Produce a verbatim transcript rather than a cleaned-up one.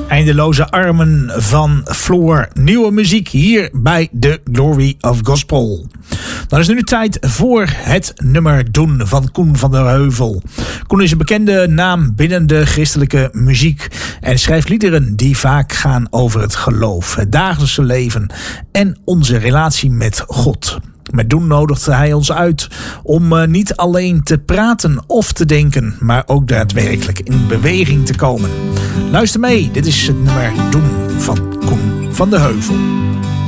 Eindeloze armen van Floor. Nieuwe muziek hier bij The Glory of Gospel. Dan is nu de tijd voor het nummer Doen van Koen van der Heuvel. Koen is een bekende naam binnen de christelijke muziek en schrijft liederen die vaak gaan over het geloof, het dagelijkse leven en onze relatie met God. Met Doen nodigde hij ons uit om uh, niet alleen te praten of te denken, maar ook daadwerkelijk in beweging te komen. Luister mee, dit is het nummer Doen van Koen van der Heuvel.